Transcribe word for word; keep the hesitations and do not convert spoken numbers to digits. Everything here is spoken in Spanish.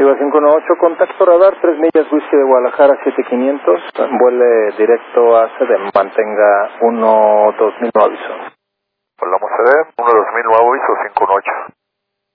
Arriba cinco uno ocho, contacto radar, tres millas, Whisky de Guadalajara, siete quinientos, vuele directo a sede, mantenga uno dos mil nuevo aviso. Volvamos a ver, uno dos mil nuevo aviso, cinco uno ocho.